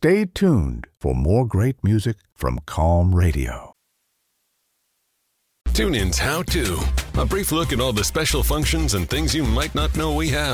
Stay tuned for more great music from Calm Radio. TuneIn's How To. A brief look at all the special functions and things you might not know we have.